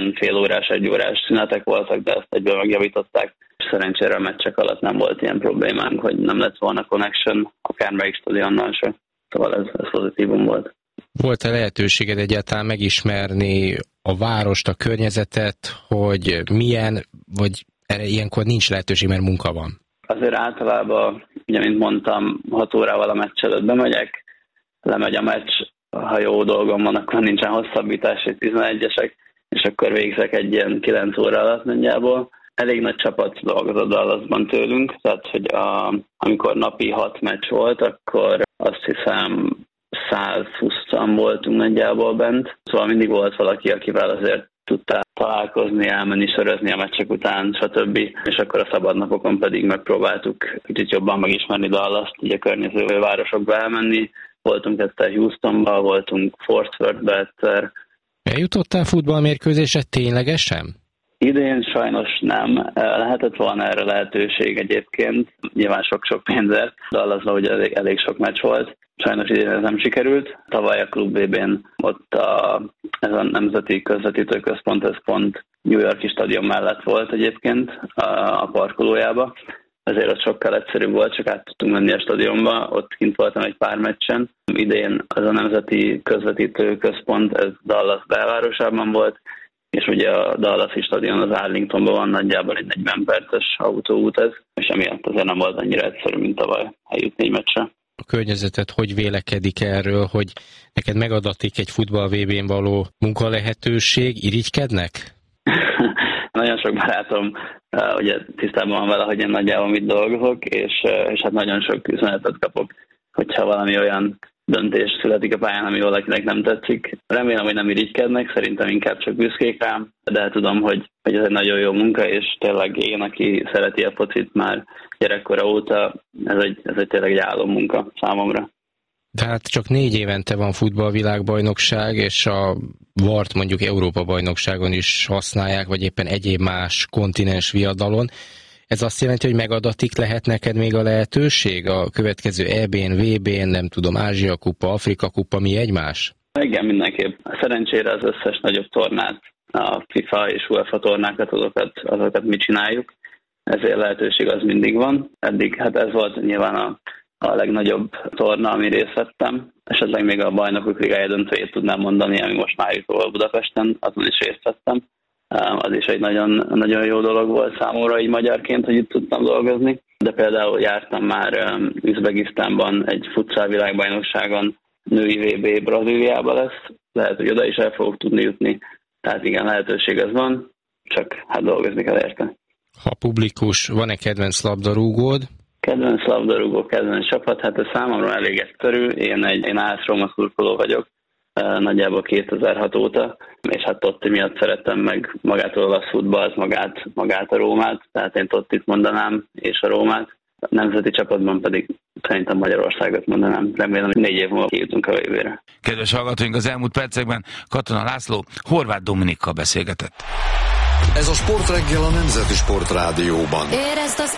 ilyen félórás, egyórás szünetek voltak, de ezt egyből megjavították. Szerencsére a meccsek alatt nem volt ilyen problémánk, hogy nem lett volna connection, akármelyik stadionnal se. Szóval ez pozitívum volt. Volt-e lehetőséged egyáltalán megismerni a várost, a környezetet, hogy milyen, vagy erre ilyenkor nincs lehetőség, mert munka van? Azért általában, ugye, mint mondtam, 6 órával a meccs előtt bemegyek, lemegy a meccs, ha jó dolgom van, akkor nincsen hosszabbítás, 11-esek, és akkor végzek egy ilyen 9 óra alatt nagyjából. Elég nagy csapat dolgozott Dallasban tőlünk, tehát hogy amikor napi 6 meccs volt, akkor azt hiszem 120-an voltunk nagyjából bent. Szóval mindig volt valaki, akivel azért tudtál találkozni, elmenni, sörözni a meccsek után, stb. És akkor a szabadnapokon pedig megpróbáltuk kicsit jobban megismerni Dallast, így a környező városokba elmenni. Voltunk egyszer Houstonba, voltunk Fort Worthbe egyszer. Eljutottál futballmérkőzésre ténylegesen? Idén sajnos nem. Lehetett volna erre lehetőség egyébként. Nyilván sok-sok pénzért. Dallasban ugye elég sok meccs volt. Sajnos idén ez nem sikerült. Tavaly a Klub VB-n ott ez a Nemzeti Közvetítőközpont, ez pont New York-i stadion mellett volt egyébként a parkolójába. Ezért az sokkal egyszerűbb volt, csak át tudtunk menni a stadionba, ott kint voltam egy pár meccsen. Idén az a Nemzeti Közvetítőközpont, ez Dallas belvárosában volt, és ugye a Dallasi stadion az Arlingtonban van, nagyjából egy 40 perces autóút ez, és emiatt azért nem volt annyira egyszerű, mint tavaly eljutni egy meccsre. A környezetet hogy vélekedik erről, hogy neked megadatik egy futball VB-n való munkalehetőség, irigykednek? Nagyon sok barátom ugye tisztában van vele, hogy én nagyjából mit dolgozok, és hát nagyon sok üzenetet kapok, hogyha valami olyan döntés születik a pályán, ami valakinek nem tetszik. Remélem, hogy nem irigykednek, szerintem inkább csak büszkék rám, de tudom, hogy ez egy nagyon jó munka, és tényleg én, aki szereti a focit már gyerekkora óta, ez egy tényleg egy álommunka számomra. De hát csak 4 évente van futballvilágbajnokság, és a VAR-t mondjuk Európa-bajnokságon is használják, vagy éppen egyéb más kontinens viadalon. Ez azt jelenti, hogy megadatik lehet neked még a lehetőség a következő EB-n, VB-n, nem tudom, Ázsia kupa, Afrika kupa, mi egymás? Igen, mindenképp. Szerencsére az összes nagyobb tornát, a FIFA és UEFA tornákat, azokat mi csináljuk. Ezért lehetőség az mindig van. Eddig hát ez volt nyilván a legnagyobb torna, ami részt vettem. Esetleg még a Bajnokok Ligája döntőjét tudnám mondani, ami most már jut Budapesten, azon is részt vettem. Az is egy nagyon, nagyon jó dolog volt számomra így magyarként, hogy itt tudtam dolgozni. De például jártam már Üzbegisztánban egy futsal világbajnokságon, női VB Brazíliában lesz. Lehet, hogy oda is el fogok tudni jutni. Tehát igen, lehetőség ez van, csak hát dolgozni kell érte. Ha publikus, van-e kedvenc labdarúgód? Kedvenc labdarúgó, kedvenc csapat, hát ez számomra elég egyszerű. Én AS Róma szurkoló vagyok, nagyjából 2006 óta, és hát Totti miatt szerettem meg magát az olasz futballt, magát a Rómát, tehát én Tottit mondanám, és a Rómát. A nemzeti csapatban pedig szerintem Magyarországot mondanám. Remélem, hogy 4 év múlva kijutunk a VB-re. Kedves hallgatóink, az elmúlt percekben Katona László Horváth Dominikkal beszélgetett. Ez a Sportreggel a Nemzeti Sportrádióban. Érezd az